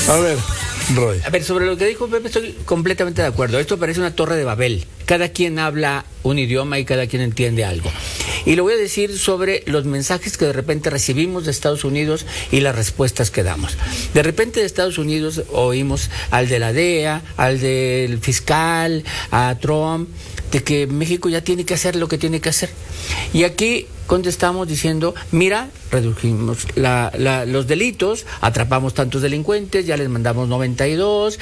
A ver, Roy. A ver, sobre lo que dijo Pepe estoy completamente de acuerdo. Esto parece una torre de Babel. Cada quien habla un idioma y cada quien entiende algo. Y lo voy a decir sobre los mensajes que de repente recibimos de Estados Unidos y las respuestas que damos. De repente de Estados Unidos oímos al de la DEA, al del fiscal, a Trump, de que México ya tiene que hacer lo que tiene que hacer. Y aquí contestamos diciendo, mira, redujimos los delitos, atrapamos tantos delincuentes, ya les mandamos 92,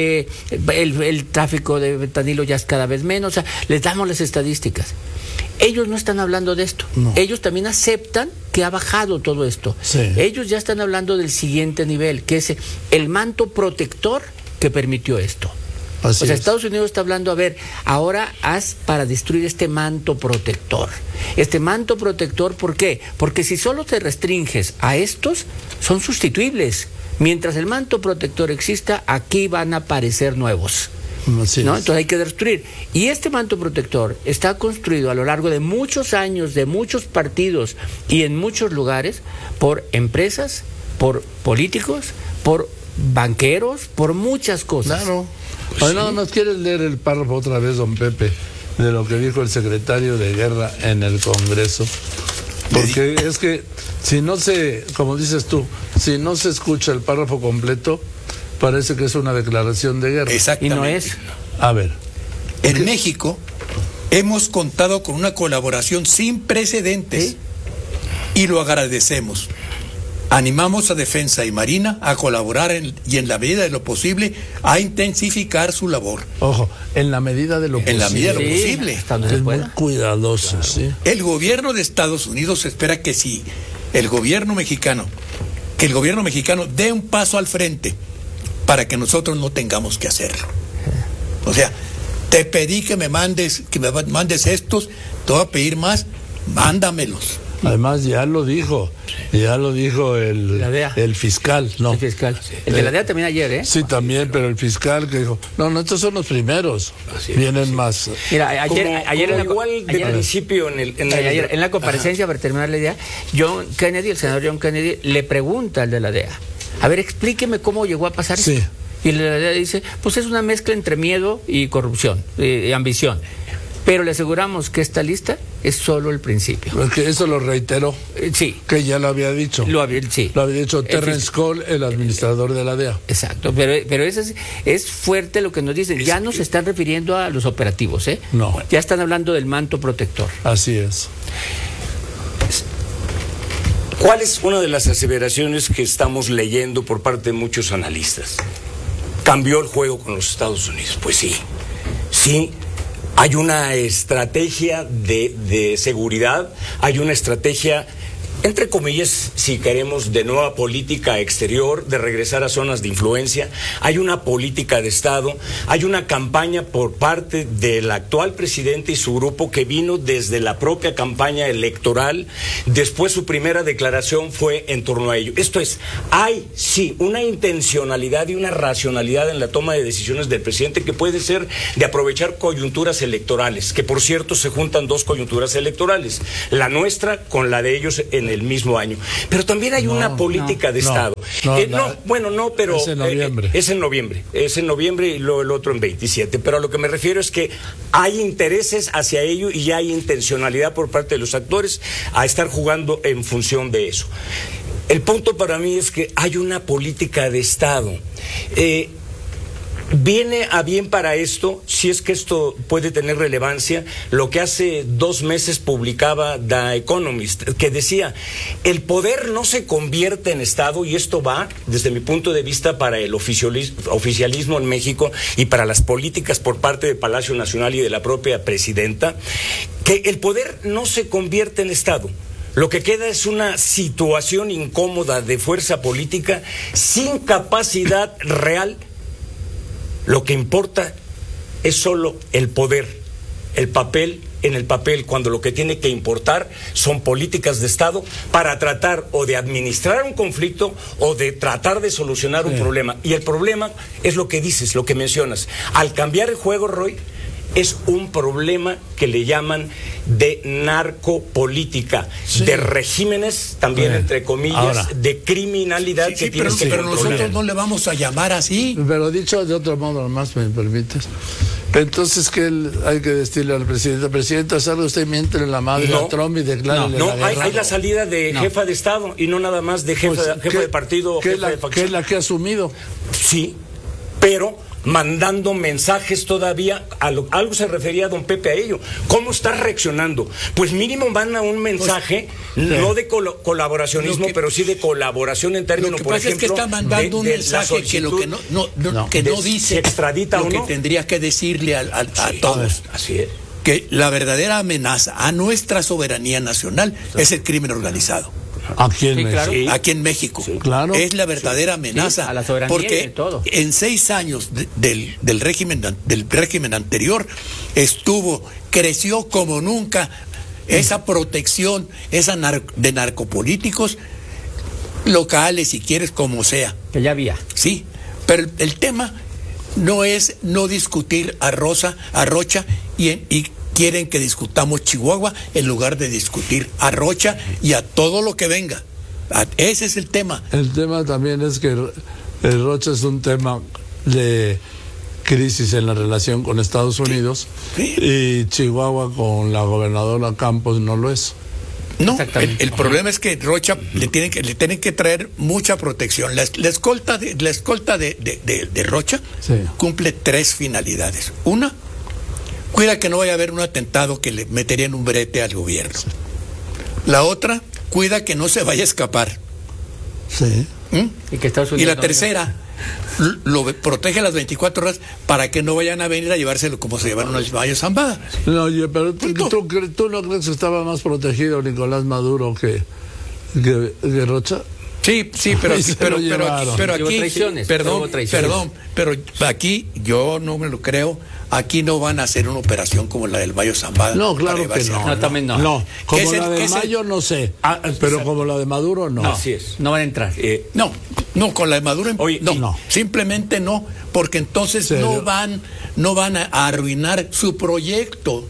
el tráfico de fentanilo ya es cada vez menos, o sea, les damos las estadísticas. Ellos no están hablando de esto. No. Ellos también aceptan que ha bajado todo esto. Sí. Ellos ya están hablando del siguiente nivel, que es el manto protector que permitió esto. Así o sea, es. Estados Unidos está hablando, a ver, ahora haz para destruir este manto protector. Este manto protector, ¿por qué? Porque si solo te restringes a estos, son sustituibles. Mientras el manto protector exista, aquí van a aparecer nuevos. Así ¿No? es. Entonces hay que destruir. Y este manto protector está construido a lo largo de muchos años, de muchos partidos y en muchos lugares, por empresas, por políticos, por banqueros, por muchas cosas. Claro. Pues nada más quieres leer el párrafo otra vez, don Pepe, de lo que dijo el secretario de Guerra en el Congreso. Porque es que si no se, como dices tú, si no se escucha el párrafo completo, parece que es una declaración de guerra. Exactamente. Y no es. A ver. En México hemos contado con una colaboración sin precedentes. ¿Sí? Y lo agradecemos. Animamos a Defensa y Marina a colaborar y en la medida de lo posible a intensificar su labor. Ojo, en la medida de lo posible. En la medida de lo Sí, posible. hasta donde se Es muy pueda. cuidadoso, Claro. sí. El gobierno de Estados Unidos espera que si el gobierno mexicano dé un paso al frente para que nosotros no tengamos que hacerlo. O sea, te pedí que me mandes estos, te voy a pedir más, mándamelos. Además ya lo dijo La DEA. el fiscal, ¿no? El fiscal. El de la DEA también ayer, ¿eh? Sí, también, pero el fiscal que dijo, no, estos son los primeros, vienen más. Mira, ayer en la, igual de ayer- principio ayer en la comparecencia, para terminar la idea, el senador John Kennedy le pregunta al de la DEA, a ver, explíqueme cómo llegó a pasar Sí. esto. Y el de la DEA dice, pues es una mezcla entre miedo y corrupción, y ambición. Pero le aseguramos que esta lista es solo el principio. Porque eso lo reiteró, Sí. que ya lo había dicho. Lo había dicho Terrence Cole, el administrador de la DEA. Exacto, pero eso es fuerte lo que nos dicen. Ya no se están refiriendo a los operativos, ¿eh? No. Ya están hablando del manto protector. Así es. ¿Cuál es una de las aseveraciones que estamos leyendo por parte de muchos analistas? ¿Cambió el juego con los Estados Unidos? Pues sí. Sí, hay una estrategia de seguridad, hay una estrategia, entre comillas, si queremos, de nueva política exterior, de regresar a zonas de influencia, hay una política de Estado, hay una campaña por parte del actual presidente y su grupo que vino desde la propia campaña electoral, después su primera declaración fue en torno a ello. Esto es, hay sí una intencionalidad y una racionalidad en la toma de decisiones del presidente que puede ser de aprovechar coyunturas electorales, que por cierto se juntan dos coyunturas electorales, la nuestra con la de ellos en el mismo año. Pero también hay una política de Estado. Pero es en noviembre. Es en noviembre y luego el otro en 27. Pero a lo que me refiero es que hay intereses hacia ello y hay intencionalidad por parte de los actores a estar jugando en función de eso. El punto para mí es que hay una política de Estado. Viene a bien para esto, si es que esto puede tener relevancia, lo que hace 2 meses publicaba The Economist, que decía, el poder no se convierte en Estado, y esto va, desde mi punto de vista, para el oficialismo en México y para las políticas por parte del Palacio Nacional y de la propia presidenta, que el poder no se convierte en Estado. Lo que queda es una situación incómoda de fuerza política sin capacidad real. Lo que importa es solo el poder, el papel en el papel, cuando lo que tiene que importar son políticas de Estado para tratar o de administrar un conflicto o de tratar de solucionar un problema. Y el problema es lo que dices, lo que mencionas. Al cambiar el juego, Roy, es un problema que le llaman de narcopolítica, de regímenes, también entre comillas, ahora, de criminalidad que tiene que pero nosotros controlar. no le vamos a llamar así. Pero dicho de otro modo, nomás me permites. Entonces, ¿qué hay que decirle al presidente? Presidente, salga usted y miéntele la madre a Trump y declárele No, la guerra. hay la salida de jefa de Estado y no nada más de jefa de partido o jefa de facción. ¿Qué es la que ha asumido? Sí, pero mandando mensajes todavía, algo se refería a don Pepe a ello. ¿Cómo está reaccionando? Pues mínimo manda un mensaje, no de colaboracionismo, pero sí de colaboración en términos, por ejemplo, es que está mandando un mensaje que lo que no dice, extradita lo o que no, tendría que decirle a todos. Así es. Que la verdadera amenaza a nuestra soberanía nacional es el crimen organizado. Aquí en Sí, México. claro. Sí. Aquí en México. Sí, claro. Es la verdadera amenaza. Sí, a la soberanía porque y de todo. en 6 años del régimen anterior creció como nunca esa protección, de narcopolíticos locales, si quieres, como sea. Que ya había. Sí, pero el tema no es no discutir a Rocha y quieren que discutamos Chihuahua en lugar de discutir a Rocha y a todo lo que venga. Ese es el tema. El tema también es que el Rocha es un tema de crisis en la relación con Estados Unidos, Sí. y Chihuahua con la gobernadora Campos no lo es. No, Exactamente. el problema es que Rocha le tienen que traer mucha protección. La escolta de Rocha Sí. cumple 3 finalidades. Una, cuida que no vaya a haber un atentado que le metería en un brete al gobierno. La otra, cuida que no se vaya a escapar. Sí. Y que Estados Y Unidos la tercera, lo protege las 24 horas para que no vayan a venir a llevárselo como se llevaron al Valle Zambada. No, oye, pero Punto. ¿tú no crees que estaba más protegido Nicolás Maduro que Rocha? Sí, pero Y se lo llevaron. pero Hubo aquí, traiciones, perdón, traiciones. pero aquí yo no me lo creo. Aquí no van a hacer una operación como la del Mayo Zambada. No, claro para que llevarse no. a- No, también no. No, como ¿Qué es la el- de qué es el- Mayo no sé, pero como la de Maduro no. Así es. No van a entrar. No, con la de Maduro Oye, no. simplemente no, porque entonces ¿Serio? no van a arruinar su proyecto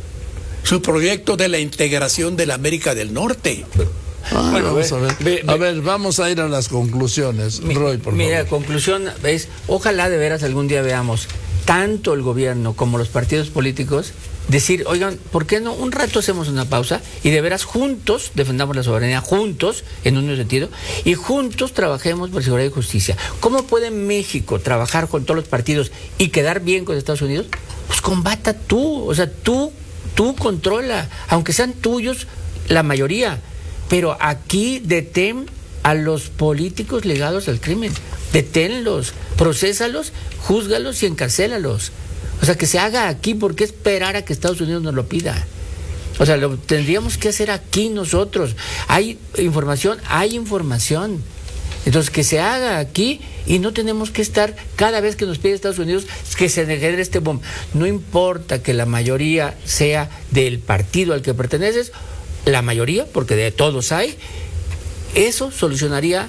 de la integración de la América del Norte. Bueno, Vamos a ver. ve- A ver, vamos a ir a las conclusiones. Roy, por Mira, favor. conclusión es, ojalá de veras algún día veamos tanto el gobierno como los partidos políticos decir, oigan, ¿por qué no un rato hacemos una pausa y de veras juntos defendamos la soberanía, juntos, en un sentido, y juntos trabajemos por seguridad y justicia? ¿Cómo puede México trabajar con todos los partidos y quedar bien con Estados Unidos? Pues combata tú, o sea, tú controla, aunque sean tuyos la mayoría, pero aquí detén a los políticos ligados al crimen, deténlos, procesalos, júzgalos y encarcélalos. O sea, que se haga aquí, ¿por qué esperar a que Estados Unidos nos lo pida? O sea, lo tendríamos que hacer aquí nosotros. Hay información. Entonces, que se haga aquí y no tenemos que estar cada vez que nos pide Estados Unidos que se genere este boom. No importa que la mayoría sea del partido al que perteneces, la mayoría, porque de todos hay, eso solucionaría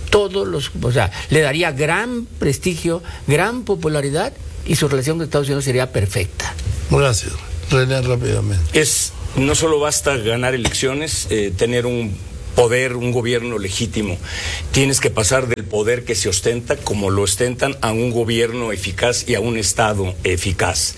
o sea, le daría gran prestigio, gran popularidad y su relación con Estados Unidos sería perfecta. Gracias. René, rápidamente. No solo basta ganar elecciones, tener un poder, un gobierno legítimo. Tienes que pasar del poder que se ostenta, como lo ostentan, a un gobierno eficaz y a un Estado eficaz.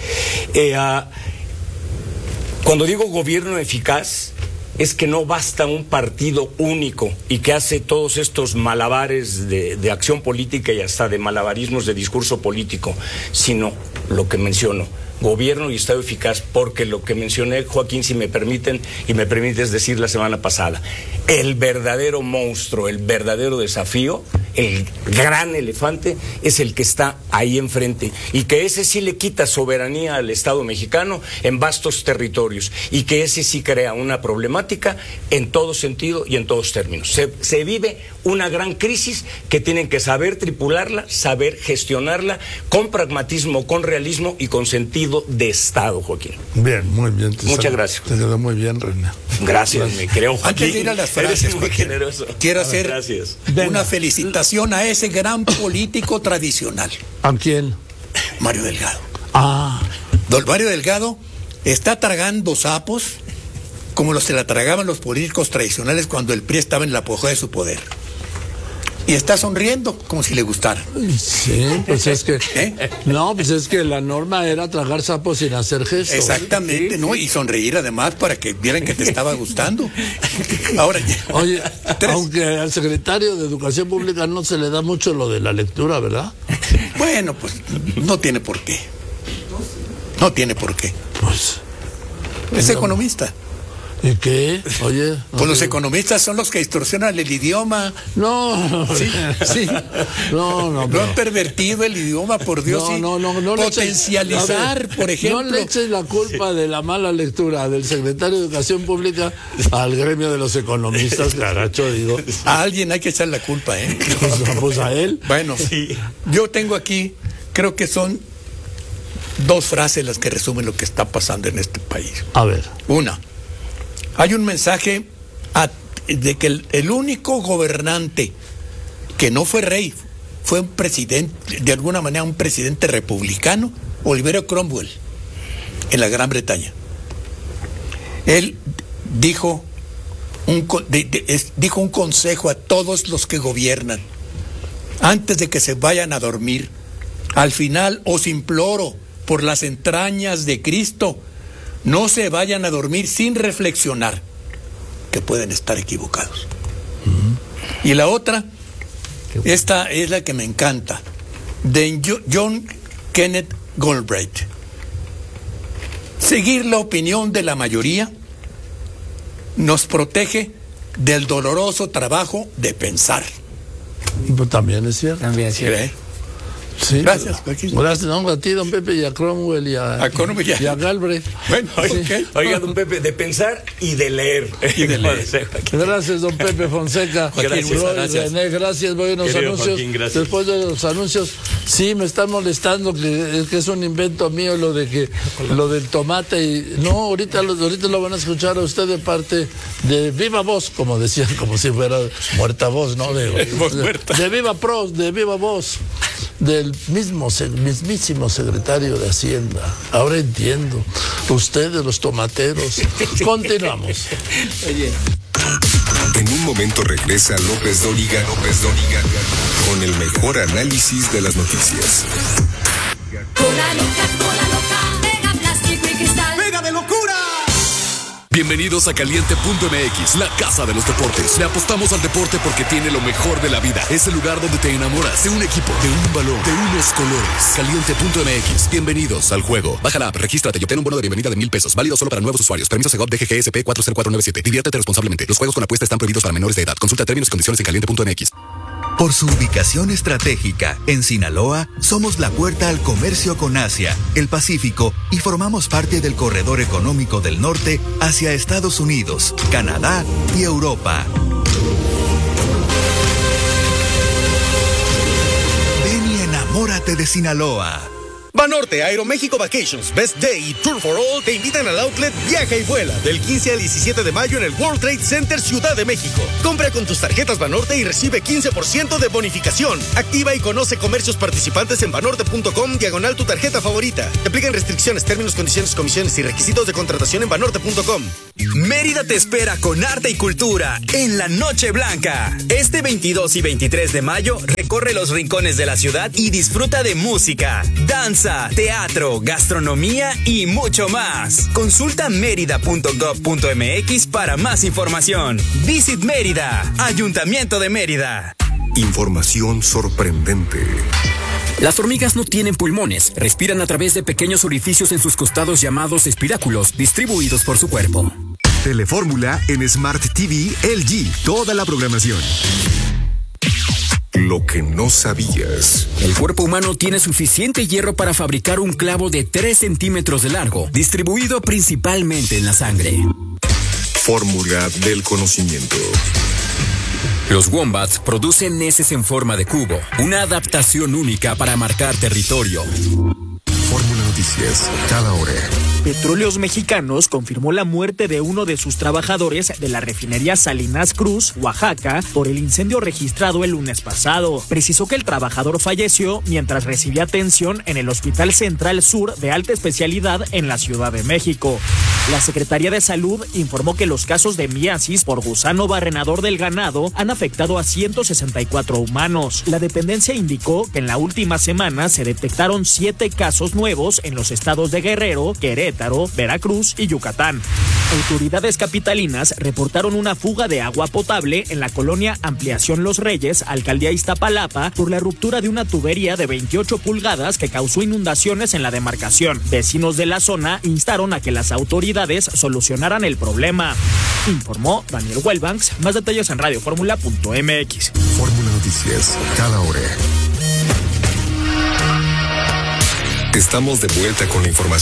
Cuando digo gobierno eficaz, es que no basta un partido único y que hace todos estos malabares de acción política y hasta de malabarismos de discurso político, sino lo que menciono, gobierno y Estado eficaz, porque lo que mencioné, Joaquín, si me permiten, y me permites decir la semana pasada, el verdadero monstruo, el verdadero desafío, el gran elefante, es el que está ahí enfrente, y que ese sí le quita soberanía al Estado mexicano en vastos territorios, y que ese sí crea una problemática en todo sentido y en todos términos. Se vive una gran crisis que tienen que saber tripularla, saber gestionarla con pragmatismo, con realismo y con sentido de Estado, Joaquín. Bien, muy bien. Muchas gracias. Te quedó muy bien, René. Gracias, me creo, Joaquín. Antes de ir a las frases, Eres muy Joaquín, generoso. quiero hacer Gracias. una felicitación a ese gran político tradicional, ¿A quién? Mario Delgado. Don Mario Delgado está tragando sapos como los se la tragaban los políticos tradicionales cuando el PRI estaba en el apogeo de su poder. Y está sonriendo como si le gustara. Sí, pues es que... No, pues es que la norma era tragar sapos sin hacer gestos. Exactamente, ¿no? Y sonreír además para que vieran que te estaba gustando. Ahora... Oye, aunque al secretario de Educación Pública no se le da mucho lo de la lectura, ¿verdad? Bueno, pues no tiene por qué. No tiene por qué. Pues... Es economista. ¿Y qué? Oye... Pues los economistas son los que distorsionan el idioma. No, sí. No. No han pervertido el idioma, por Dios. No. Potencializar, por ejemplo. No le eches la culpa de la mala lectura del secretario de Educación Pública al gremio de los economistas, caracho, digo. A alguien hay que echar la culpa, ¿eh? Pues a él. Bueno, yo tengo aquí, creo que son 2 frases las que resumen lo que está pasando en este país. A ver. Una. Hay un mensaje de que el único gobernante que no fue rey, fue un presidente, de alguna manera un presidente republicano, Oliver Cromwell, en la Gran Bretaña. Él dijo un consejo a todos los que gobiernan, antes de que se vayan a dormir: al final os imploro, por las entrañas de Cristo, no se vayan a dormir sin reflexionar, que pueden estar equivocados. Y la otra, esta es la que me encanta, de John Kenneth Galbraith. Seguir la opinión de la mayoría nos protege del doloroso trabajo de pensar. Pues también es cierto. También es cierto. ¿Sí? Sí, Gracias. Gracias, no, a ti, don Pepe, y a Cromwell y a Galbraith. Bueno, sí. Oiga, don Pepe, de pensar y de leer. Gracias, don Pepe Fonseca. Gracias. René, gracias. Voy a unos Querido anuncios. Joaquín, gracias. Después de los anuncios, sí, me están molestando que es un invento mío lo del tomate. Y no, ahorita lo van a escuchar a usted de parte de Viva Voz, como decían, como si fuera muerta voz, ¿no? Voz muerta. De Viva Pros, de Viva Voz, del mismísimo secretario de Hacienda. Ahora entiendo. Ustedes, los tomateros. Continuamos. Oye. En un momento regresa López Dóriga con el mejor análisis de las noticias. Cola loca, pega plástico y cristal. ¡Pega de locura! Bienvenidos a Caliente.mx, la casa de los deportes. Le apostamos al deporte porque tiene lo mejor de la vida. Es el lugar donde te enamoras de un equipo, de un balón, de unos colores. Caliente.mx. Bienvenidos al juego. Baja la app, regístrate y obtén un bono de bienvenida de $1,000. Válido solo para nuevos usuarios. Permiso Segov DGGSP 40497. Diviértete responsablemente. Los juegos con apuesta están prohibidos para menores de edad. Consulta términos y condiciones en Caliente.mx. Por su ubicación estratégica, en Sinaloa, somos la puerta al comercio con Asia, el Pacífico y formamos parte del corredor económico del norte hacia Estados Unidos, Canadá y Europa. Ven y enamórate de Sinaloa. Banorte, Aeroméxico Vacations, Best Day y Tour for All te invitan al outlet Viaja y Vuela del 15 al 17 de mayo en el World Trade Center Ciudad de México. Compra con tus tarjetas Banorte y recibe 15% de bonificación. Activa y conoce comercios participantes en banorte.com/ tu tarjeta favorita. Te aplican restricciones, términos, condiciones, comisiones y requisitos de contratación en banorte.com. Mérida te espera con arte y cultura en la Noche Blanca. Este 22 y 23 de mayo recorre los rincones de la ciudad y disfruta de música, danza, teatro, gastronomía y mucho más. Consulta mérida.gov.mx para más información. Visit Mérida, Ayuntamiento de Mérida. Información sorprendente. Las hormigas no tienen pulmones, respiran a través de pequeños orificios en sus costados llamados espiráculos, distribuidos por su cuerpo. Telefórmula en Smart TV LG, toda la programación. Lo que no sabías. El cuerpo humano tiene suficiente hierro para fabricar un clavo de 3 centímetros de largo, distribuido principalmente en la sangre. Fórmula del conocimiento. Los wombats producen heces en forma de cubo, una adaptación única para marcar territorio. Fórmula Noticias, cada hora. Petróleos Mexicanos confirmó la muerte de uno de sus trabajadores de la refinería Salinas Cruz, Oaxaca, por el incendio registrado el lunes pasado. Precisó que el trabajador falleció mientras recibía atención en el Hospital Central Sur de Alta Especialidad en la Ciudad de México. La Secretaría de Salud informó que los casos de miasis por gusano barrenador del ganado han afectado a 164 humanos. La dependencia indicó que en la última semana se detectaron 7 casos nuevos en los estados de Guerrero, Querétaro, Veracruz y Yucatán. Autoridades capitalinas reportaron una fuga de agua potable en la colonia Ampliación Los Reyes, alcaldía Iztapalapa, por la ruptura de una tubería de 28 pulgadas que causó inundaciones en la demarcación. Vecinos de la zona instaron a que las autoridades solucionaran el problema. Informó Daniel Wellbanks. Más detalles en radioformula.mx. Fórmula Noticias, cada hora. Estamos de vuelta con la información